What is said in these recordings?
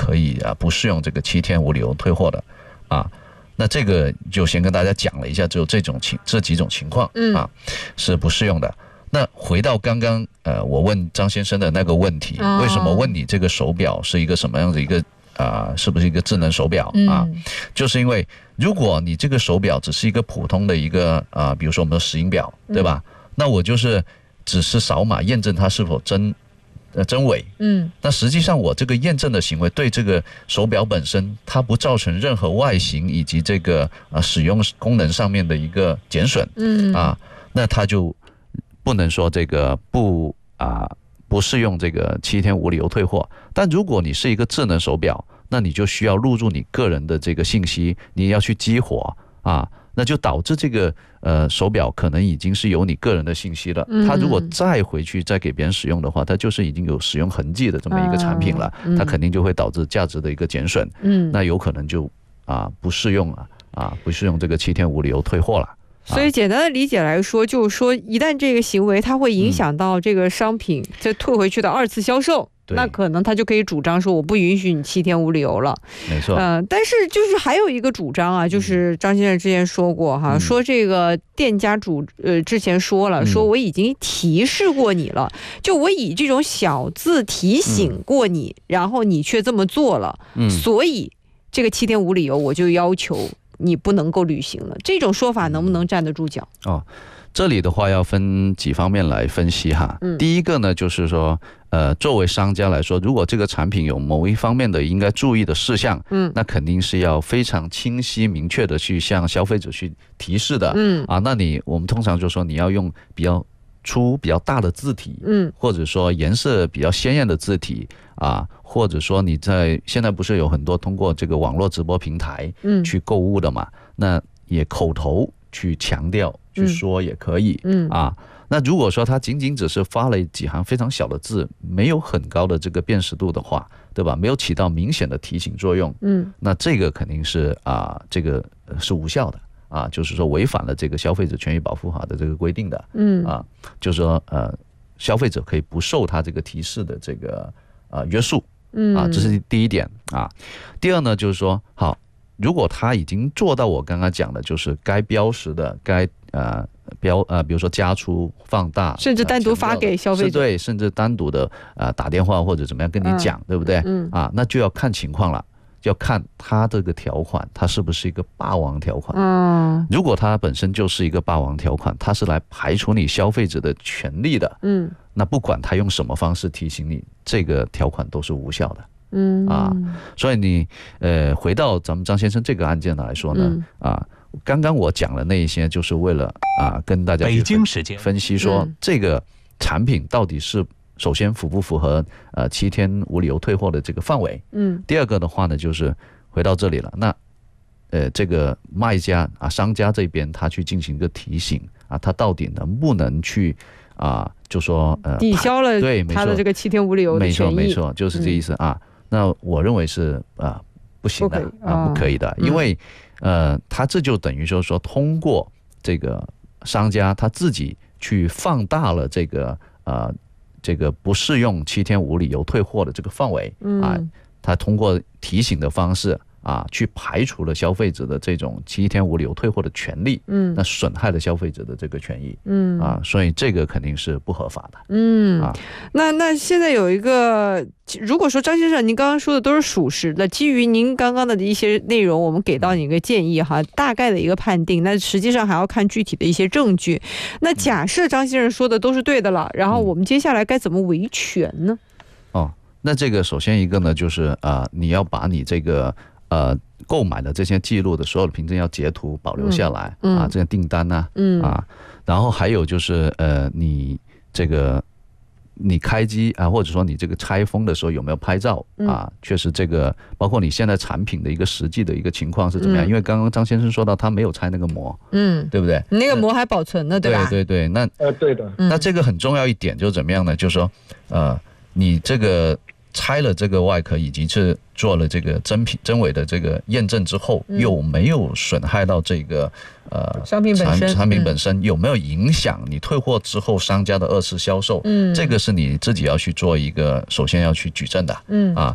可以不适用这个7天无理由退货的那这个就先跟大家讲了一下，只有这几种情况是不适用的。那回到刚刚我问张先生的那个问题，为什么问你这个手表是一个什么样的一个是不是一个智能手表就是因为如果你这个手表只是一个普通的一个比如说我们的石英表，对吧？那我就是只是扫码验证它是否真伪，那实际上我这个验证的行为对这个手表本身它不造成任何外形以及这个使用功能上面的一个减损，那它就不能说这个不适用这个7天无理由退货。但如果你是一个智能手表，那你就需要录入你个人的这个信息，你要去激活那就导致这个手表可能已经是有你个人的信息了，它如果再回去再给别人使用的话，它就是已经有使用痕迹的这么一个产品了，它肯定就会导致价值的一个减损，那有可能就不适用不适用这个7天无理由退货了。 所以简单的理解来说，就是说一旦这个行为它会影响到这个商品再退回去的2次销售，那可能他就可以主张说我不允许你7天无理由了。 没错。 但是就是还有一个主张就是张先生之前说过说这个店家之前说了，说我已经提示过你了，就我以这种小字提醒过你，然后你却这么做了，所以这个7天无理由我就要求你不能够履行了。这种说法能不能站得住脚？ 这里的话要分几方面来分析第一个呢，就是说作为商家来说，如果这个产品有某一方面的应该注意的事项，那肯定是要非常清晰明确的去向消费者去提示的，那我们通常就说你要用比较粗比较大的字体，或者说颜色比较鲜艳的字体或者说你现在不是有很多通过这个网络直播平台去购物的嘛，那也口头去强调去说也可以那如果说他仅仅只是发了几行非常小的字，没有很高的这个辨识度的话，对吧？没有起到明显的提醒作用，那这个肯定是这个是无效的就是说违反了这个消费者权益保护法的这个规定的，就是说消费者可以不受他这个提示的这个约束，这是第一点第二呢，就是说好，如果他已经做到我刚刚讲的，就是该标识的该比如说加粗放大， 甚至单独发给消费者， 对，甚至单独的打电话或者怎么样跟你讲，对不对？那就要看情况了，要看他这个条款它是不是一个霸王条款。如果它本身就是一个霸王条款，它是来排除你消费者的权利的，那不管他用什么方式提醒你，这个条款都是无效的。所以你回到咱们张先生这个案件来说呢，刚刚我讲了那一些，就是为了跟大家北京时间分析说这个产品到底是首先符不符合7天无理由退货的这个范围。第二个的话呢，就是回到这里了，那这个卖家商家这边他去进行一个提醒他到底能不能去就说抵消了他的这个7天无理由的权益。 没错，就是这意思那我认为是不行的不可以的，因为他这就等于说通过这个商家他自己去放大了这个不适用7天无理由退货的这个范围他通过提醒的方式去排除了消费者的这种7天无理由退货的权利，那损害了消费者的这个权益，所以这个肯定是不合法的。 那现在有一个，如果说张先生您刚刚说的都是属实的，基于您刚刚的一些内容，我们给到你一个建议大概的一个判定，那实际上还要看具体的一些证据。那假设张先生说的都是对的了，然后我们接下来该怎么维权呢？ 那这个首先一个呢，就是你要把你这个购买的这些记录的所有的凭证要截图保留下来这些订单然后还有就是你这个你开机或者说你这个拆封的时候有没有拍照确实这个包括你现在产品的一个实际的一个情况是怎么样，因为刚刚张先生说到他没有拆那个膜对不对？ 那个膜还保存呢，对吧？ 对，那对的。 那这个很重要一点就是怎么样呢？就是说你这个拆了这个外壳以及是做了这个真伪的这个验证之后，有没有损害到这个商品本身有没有影响你退货之后商家的2次销售？这个是你自己要去做一个首先要去举证的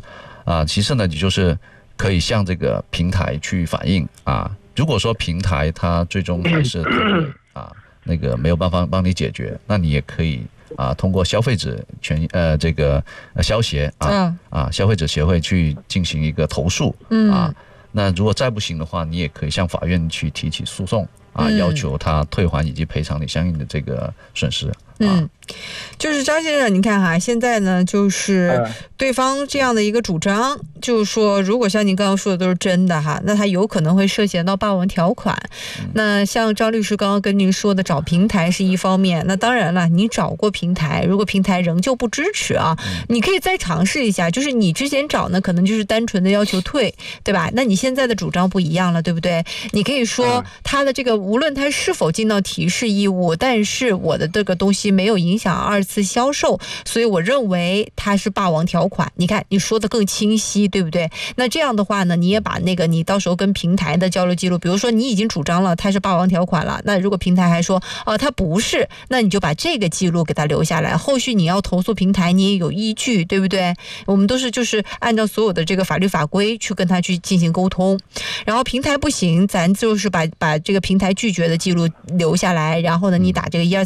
其次呢，你就是可以向这个平台去反映如果说平台它最终还是那个没有办法帮你解决，那你也可以通过消费者这个消协消费者协会去进行一个投诉那如果再不行的话，你也可以向法院去提起诉讼要求他退还以及赔偿你相应的这个损失。 就是张先生，你看哈，现在呢，就是对方这样的一个主张，就是说，如果像您刚刚说的都是真的哈，那他有可能会涉嫌到霸王条款。那像张律师刚刚跟您说的，找平台是一方面，那当然了，你找过平台，如果平台仍旧不支持你可以再尝试一下，就是你之前找呢，可能就是单纯的要求退，对吧？那你现在的主张不一样了，对不对？你可以说他的这个无论他是否尽到提示义务，但是我的这个东西没有影响二次销售，所以我认为它是霸王条款。你看你说的更清晰，对不对？那这样的话呢，你也把那个你到时候跟平台的交流记录，比如说你已经主张了它是霸王条款了，那如果平台还说它不是，那你就把这个记录给它留下来，后续你要投诉平台你也有依据，对不对？我们都是就是按照所有的这个法律法规去跟他去进行沟通，然后平台不行，咱就是把这个平台拒绝的记录留下来，然后呢你打这个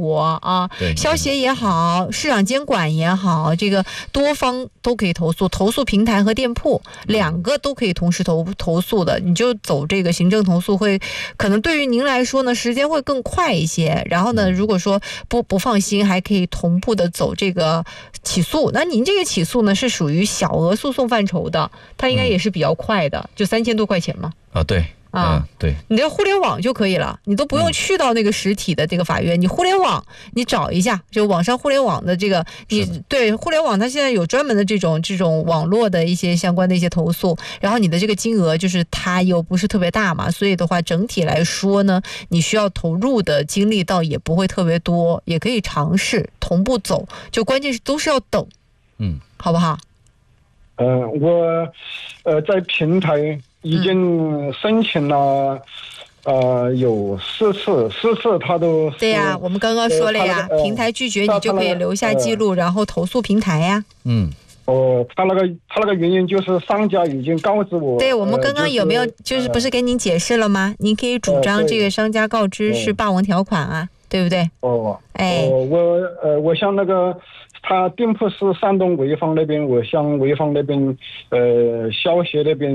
12345消协也好，市场监管也好，这个多方都可以投诉平台和店铺两个都可以同时投诉的，你就走这个行政投诉会可能对于您来说呢时间会更快一些，然后呢如果说不放心，还可以同步的走这个起诉。那您这个起诉呢是属于小额诉讼范畴的，它应该也是比较快的，就3000多块钱嘛。 对对， 你这互联网就可以了，你都不用去到那个实体的这个法院，你互联网你找一下，就网上互联网的这个，对互联网它现在有专门的这种网络的一些相关的一些投诉，然后你的这个金额就是它又不是特别大嘛，所以的话整体来说呢，你需要投入的精力倒也不会特别多，也可以尝试同步走，就关键是都是要等，好不好？ 我在平台已经申请了有4次他都对呀，我们刚刚说了呀，平台拒绝你就可以留下记录，然后投诉平台呀。 他那个原因就是商家已经告知我。 对，我们刚刚有没有就是不是跟您解释了吗？您可以主张这个商家告知是霸王条款啊，对不对？ 我向那个他店铺是山东潍坊那边，我向潍坊那边消协那边